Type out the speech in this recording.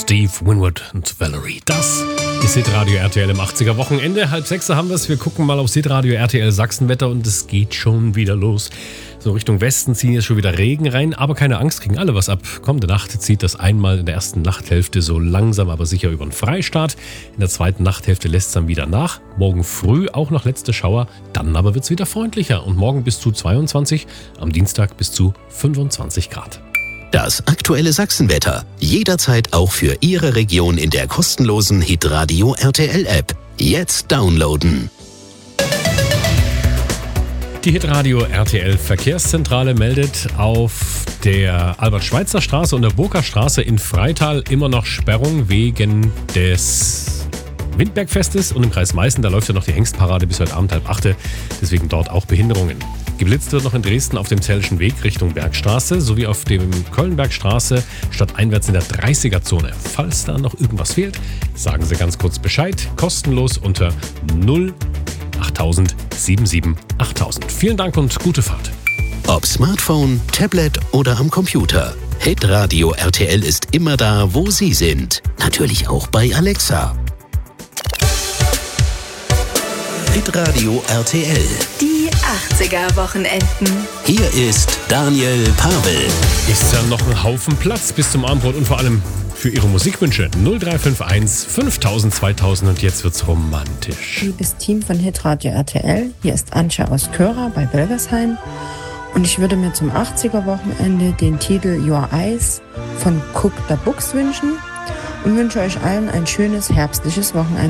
Steve Winwood und Valerie. Das ist Hitradio RTL im 80er Wochenende. 5:30 haben wir es. Wir gucken mal aufs Hitradio RTL Sachsenwetter und es geht schon wieder los. So Richtung Westen ziehen jetzt schon wieder Regen rein, aber keine Angst, kriegen alle was ab. Kommende Nacht zieht das einmal in der ersten Nachthälfte so langsam, aber sicher über den Freistaat. In der zweiten Nachthälfte lässt es dann wieder nach. Morgen früh auch noch letzte Schauer, dann aber wird es wieder freundlicher und morgen bis zu 22, am Dienstag bis zu 25 Grad. Das aktuelle Sachsenwetter. Jederzeit auch für Ihre Region in der kostenlosen Hitradio RTL App. Jetzt downloaden. Die Hitradio RTL Verkehrszentrale meldet auf der Albert-Schweitzer-Straße und der Burka-Straße in Freital immer noch Sperrung wegen des Windbergfestes und im Kreis Meißen, da läuft ja noch die Hengstparade bis heute Abend 7:30, deswegen dort auch Behinderungen. Geblitzt wird noch in Dresden auf dem Zellischen Weg Richtung Bergstraße sowie auf dem Kölnbergstraße stadteinwärts in der 30er-Zone. Falls da noch irgendwas fehlt, sagen Sie ganz kurz Bescheid. Kostenlos unter 08000 77 8000. Vielen Dank und gute Fahrt. Ob Smartphone, Tablet oder am Computer. Hitradio RTL ist immer da, wo Sie sind. Natürlich auch bei Alexa. Hitradio RTL. Die 80er Wochenenden. Hier ist Daniel Pavel. Ist ja noch ein Haufen Platz bis zum Abendbrot und vor allem für Ihre Musikwünsche. 0351 5000 2000 und jetzt wird's romantisch. Liebes Team von Hitradio RTL, hier ist Antje aus Köra bei Belgersheim und ich würde mir zum 80er Wochenende den Titel Your Eyes von Cook the Books wünschen und wünsche euch allen ein schönes herbstliches Wochenende.